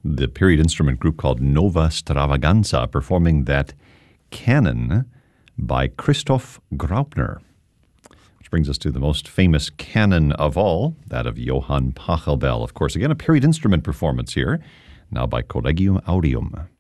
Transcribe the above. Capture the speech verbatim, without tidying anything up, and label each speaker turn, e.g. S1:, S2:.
S1: the period instrument group called Nova Stravaganza, performing that canon by Christoph Graupner. Which brings us to the most famous canon of all, that of Johann Pachelbel. Of course, again, a period instrument performance here, now by Collegium Audium.